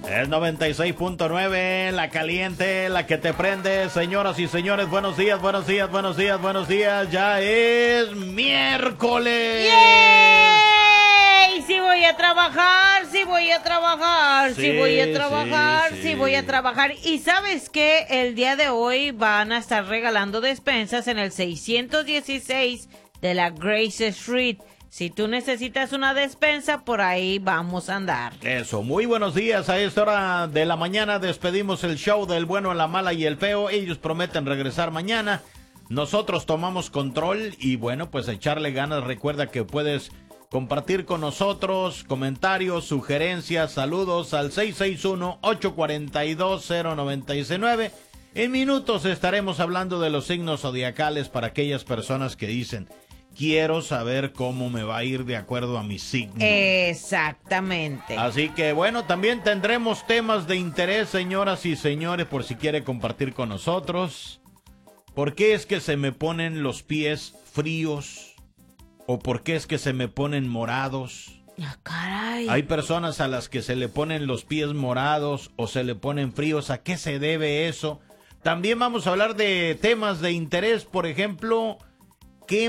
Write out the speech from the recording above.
Es 96.9, la caliente, la que te prende. Señoras y señores, buenos días, buenos días, buenos días, buenos días. Ya es miércoles. ¡Yay! Sí voy a trabajar, sí voy a trabajar, sí voy a trabajar, sí voy a trabajar. Y ¿sabes qué? El día de hoy van a estar regalando despensas en el 616 de la Grace Street. Si tú necesitas una despensa, por ahí vamos a andar. Eso, muy buenos días. A esta hora de la mañana despedimos el show del bueno, la mala y el feo. Ellos prometen regresar mañana. Nosotros tomamos control y bueno, pues echarle ganas. Recuerda que puedes compartir con nosotros comentarios, sugerencias, saludos al 661-842-0969. En minutos estaremos hablando de los signos zodiacales para aquellas personas que dicen: quiero saber cómo me va a ir de acuerdo a mi signo. Exactamente. Así que bueno, también tendremos temas de interés, señoras y señores, por si quiere compartir con nosotros. ¿Por qué es que se me ponen los pies fríos? ¿O por qué es que se me ponen morados? ¡Ah, caray! Hay personas a las que se le ponen los pies morados o se le ponen fríos. ¿A qué se debe eso? También vamos a hablar de temas de interés, por ejemplo,